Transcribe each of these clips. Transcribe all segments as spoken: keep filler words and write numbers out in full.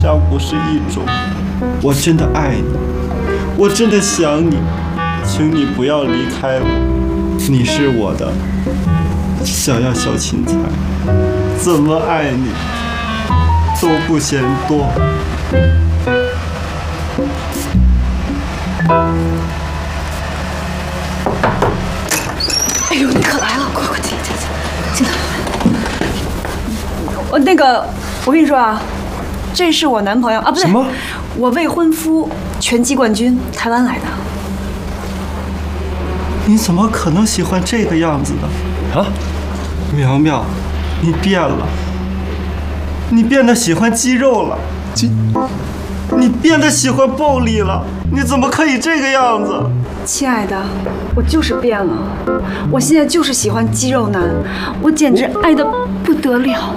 像不是一种。我真的爱你，我真的想你，请你不要离开我。你是我的小呀小芹菜，怎么爱你都不嫌多。 哎呦，你可来了，快快进进进进来。我那个，我跟你说啊，这是我男朋友啊，不对， 什么？ 我未婚夫，拳击冠军，台湾来的。 你怎么可能喜欢这个样子的？啊，苗苗，你变了，你变得喜欢肌肉了，肌，你变得喜欢暴力了，你怎么可以这个样子？ 亲爱的，我就是变了，我现在就是喜欢肌肉男，我简直爱得不得了。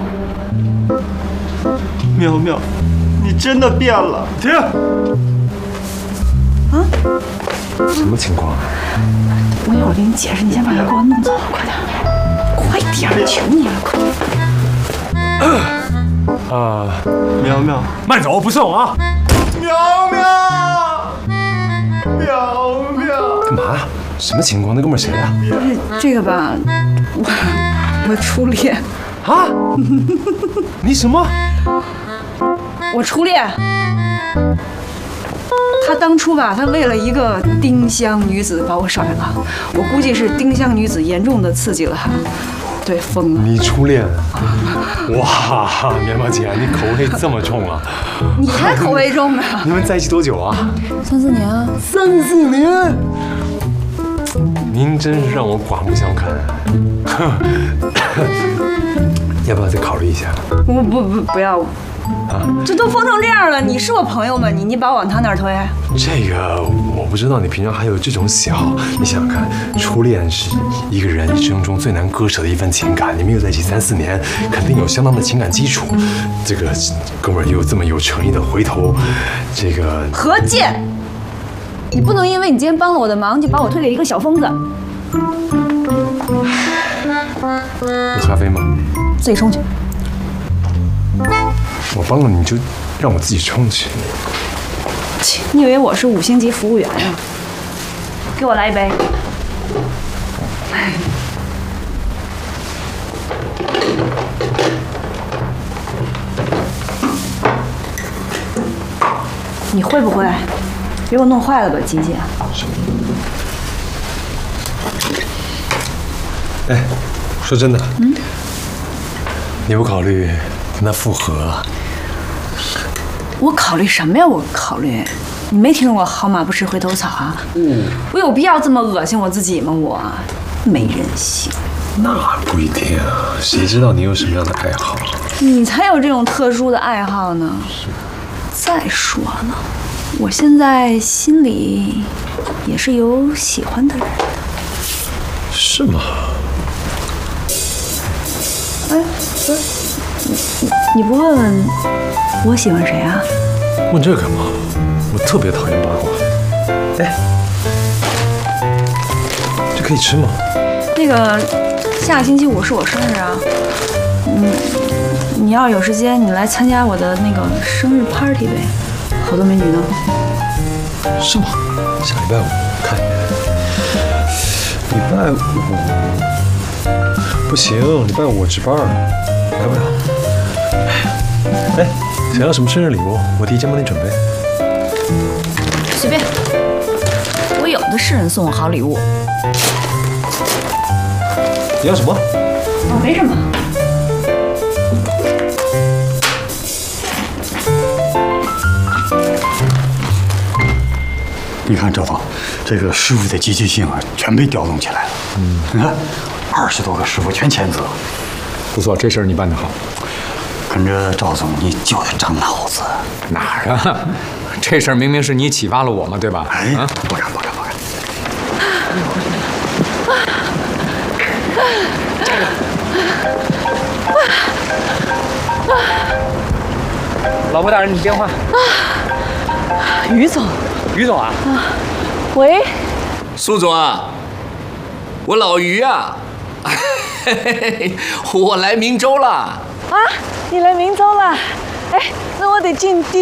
苗苗，你真的变了！停！ 啊？ 什么情况啊？ 我一会儿给你解释，你先把它给我弄走，快点，快点，求你了，快！ 啊， 苗苗， 慢走，不送啊！ 苗苗，苗苗， 干嘛？什么情况？那哥们儿谁呀？ 这这个吧，我我初恋。 啊？你什么？ 我初恋。他当初吧，他为了一个丁香女子把我甩了，我估计是丁香女子严重的刺激了他，对，疯了。 你初恋？哇，苗苗姐，你口味这么重啊！ 你才口味重呢。 你们在一起多久啊？ 三四年啊。 三四年。您真是让我刮目相看。要不要再考虑一下？ 不不不不要。啊！这都疯成这样了，你是我朋友吗？你你把我往他那儿推？ 这个我不知道，你平常还有这种喜好。你想想看，初恋是一个人一生中最难割舍的一份情感，你们又在一起三四年，肯定有相当的情感基础。这个哥们儿又这么有诚意的回头，这个何健，你不能因为你今天帮了我的忙，就把我推给一个小疯子。 有咖啡吗？ 自己冲去。 我帮了你就让我自己冲去。 切，你以为我是五星级服务员呀？给我来一杯。你会不会？别给我弄坏了吧，机器。 哎，说真的，嗯，你不考虑跟他复合？ 我考虑什么呀？我考虑，你没听说过“好马不吃回头草”啊？嗯，我有必要这么恶心我自己吗？我没人性。 那不一定啊，谁知道你有什么样的爱好？ 你才有这种特殊的爱好呢。是。再说了，我现在心里也是有喜欢的人的。 是吗？ 哎，不是，你你你不问问我喜欢谁啊？ 问这干嘛？我特别讨厌八卦。哎，这可以吃吗？ 那个下个星期五是我生日啊，嗯，你要有时间，你来参加我的那个生日 party 呗，好多美女呢。 是吗？下礼拜五看。礼拜五。不行，礼拜五我值班，来不了。哎，想要什么生日礼物？我提前帮你准备。 随便，我有的是人送我好礼物。 你要什么？ 哦，没什么。 你看赵总，这个师傅的积极性啊，全被调动起来了。嗯，你看。二十多个师傅全签字， 不错，这事儿你办得好。 跟着赵总，你就得长脑子。 哪儿啊？这事儿明明是你启发了我嘛，对吧？ 哎，啊、不敢不敢不敢。 老婆大人，你电话。 啊，于总。 于总啊。 啊，喂。 苏总啊，我老于啊。我来明州了啊！ 你来明州了？哎，那我得进第